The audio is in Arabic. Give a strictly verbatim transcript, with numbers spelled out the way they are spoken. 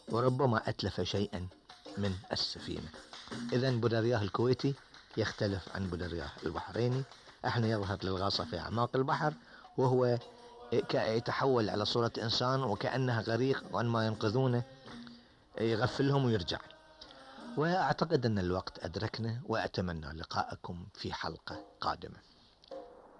وربما أتلف شيئا من السفينة. إذن بولارياه الكويتي يختلف عن بولارياه البحريني. احنا يظهر للغاصة في أعماق البحر، وهو يتحول على صورة إنسان وكأنه غريق، وأن ما ينقذونه يغفلهم ويرجع. وأعتقد أن الوقت أدركنا، وأتمنى لقاءكم في حلقة قادمة.